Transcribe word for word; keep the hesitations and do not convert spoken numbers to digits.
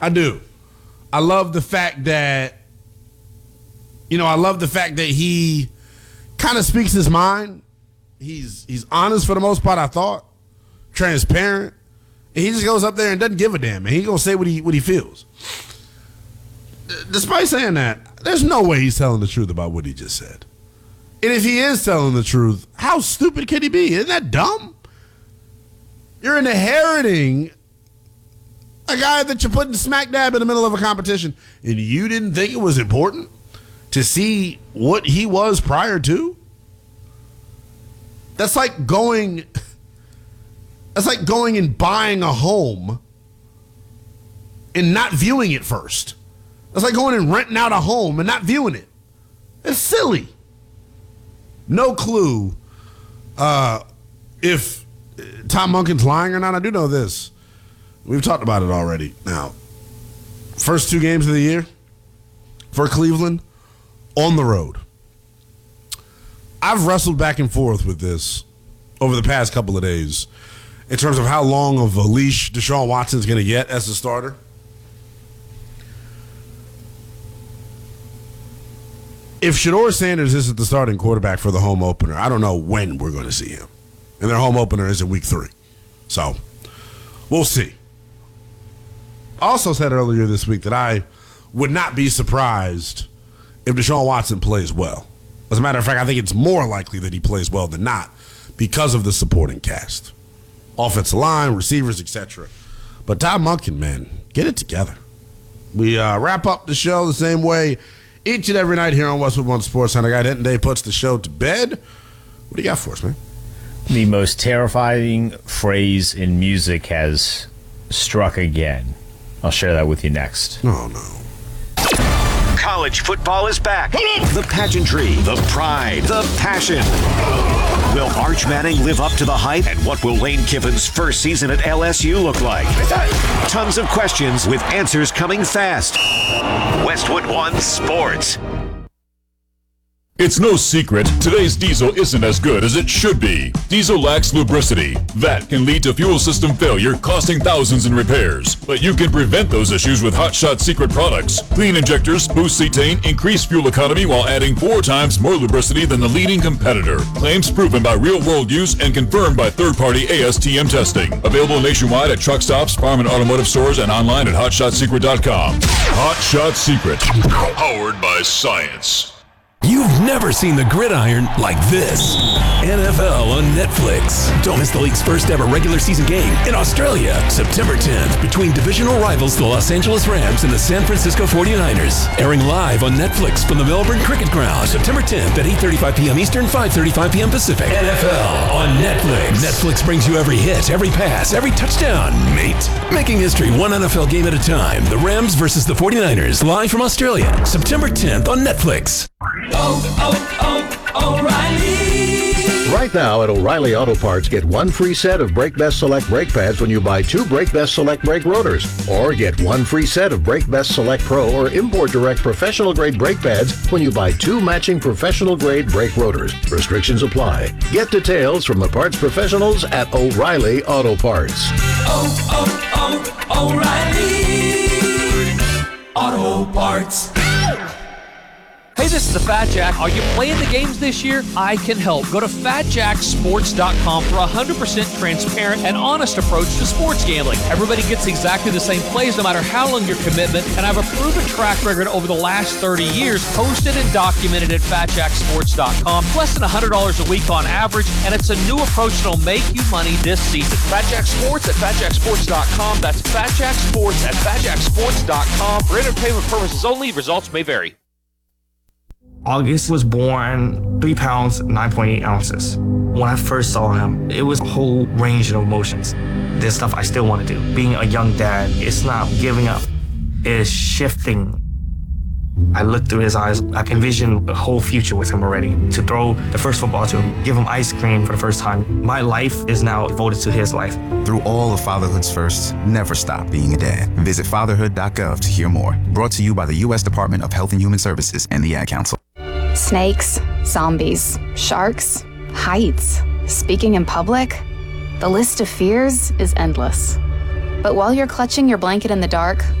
I do. I love the fact that, you know, I love the fact that he kind of speaks his mind. He's he's honest for the most part, I thought. Transparent. And he just goes up there and doesn't give a damn. And he's going to say what he what he feels. D- despite saying that, there's no way he's telling the truth about what he just said. And if he is telling the truth, how stupid can he be? Isn't that dumb? You're inheriting a guy that you're putting smack dab in the middle of a competition, and you didn't think it was important to see what he was prior to? That's like going, that's like going and buying a home and not viewing it first. That's like going and renting out a home and not viewing it. It's silly. No clue uh, if Tom Monken's lying or not. I do know this. We've talked about it already. Now, first two games of the year for Cleveland on the road. I've wrestled back and forth with this over the past couple of days in terms of how long of a leash Deshaun Watson's going to get as a starter. If Shedeur Sanders isn't the starting quarterback for the home opener, I don't know when we're going to see him. And their home opener is in week three. So, we'll see. I also said earlier this week that I would not be surprised if Deshaun Watson plays well. As a matter of fact, I think it's more likely that he plays well than not because of the supporting cast. Offensive line, receivers, et cetera. But Tom Monken, man, get it together. We uh, wrap up the show the same way each and every night here on Westwood One Sports Center. Guy Denton Day puts the show to bed. What do you got for us, man? The most terrifying phrase in music has struck again. I'll share that with you next. Oh, no. College football is back. The pageantry, the pride, the passion. Will Arch Manning live up to the hype? And what will Lane Kiffin's first season at L S U look like? Tons of questions with answers coming fast. Westwood One Sports. It's no secret, today's diesel isn't as good as it should be. Diesel lacks lubricity. That can lead to fuel system failure, costing thousands in repairs. But you can prevent those issues with Hot Shot Secret products. Clean injectors, boost cetane, increase fuel economy while adding four times more lubricity than the leading competitor. Claims proven by real-world use and confirmed by third-party A S T M testing. Available nationwide at truck stops, farm and automotive stores, and online at hot shot secret dot com. Hot Shot Secret. Powered by science. You've never seen the gridiron like this. N F L on Netflix. Don't miss the league's first ever regular season game in Australia, September tenth, between divisional rivals the Los Angeles Rams and the San Francisco forty-niners. Airing live on Netflix from the Melbourne Cricket Ground, September tenth at eight thirty-five p.m. Eastern, five thirty-five p.m. Pacific. N F L on Netflix. Netflix brings you every hit, every pass, every touchdown, mate. Making history one N F L game at a time. The Rams versus the forty-niners, live from Australia, September tenth on Netflix. Oh, oh, oh, O'Reilly. Right now at O'Reilly Auto Parts, get one free set of Brake Best Select brake pads when you buy two Brake Best Select brake rotors. Or get one free set of Brake Best Select Pro or Import Direct professional grade brake pads when you buy two matching professional grade brake rotors. Restrictions apply. Get details from the parts professionals at O'Reilly Auto Parts. Oh, oh, oh, O'Reilly Auto Parts. Hey, this is the Fat Jack. Are you playing the games this year? I can help. Go to fat jack sports dot com for a one hundred percent transparent and honest approach to sports gambling. Everybody gets exactly the same plays no matter how long your commitment, and I have a proven track record over the last thirty years, posted and documented at fat jack sports dot com. Less than one hundred dollars a week on average, and it's a new approach that'll make you money this season. Fat Jack Sports at fat jack sports dot com. That's Fat Jack Sports at fat jack sports dot com. For entertainment purposes only, results may vary. August was born three pounds, nine point eight ounces. When I first saw him, it was a whole range of emotions. There's stuff I still want to do. Being a young dad, it's not giving up. It's shifting. I looked through his eyes. I can envision a whole future with him already. To throw the first football to him, give him ice cream for the first time. My life is now devoted to his life. Through all of fatherhood's firsts, never stop being a dad. Visit fatherhood dot gov to hear more. Brought to you by the U S Department of Health and Human Services and the Ad Council. Snakes, zombies, sharks, heights, speaking in public. The list of fears is endless. But while you're clutching your blanket in the dark,